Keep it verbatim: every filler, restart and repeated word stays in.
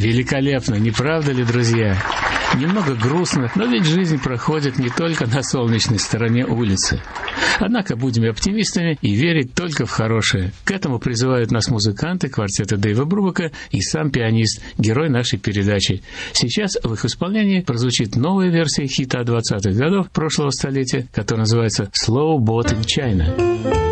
Великолепно, не правда ли, друзья? Немного грустно, но ведь жизнь проходит не только на солнечной стороне улицы. Однако будем оптимистами и верить только в хорошее. К этому призывают нас музыканты квартета Дэйва Брубака и сам пианист, герой нашей передачи. Сейчас в их исполнении прозвучит новая версия хита двадцатых годов прошлого столетия, которая называется «Slow Boat in China».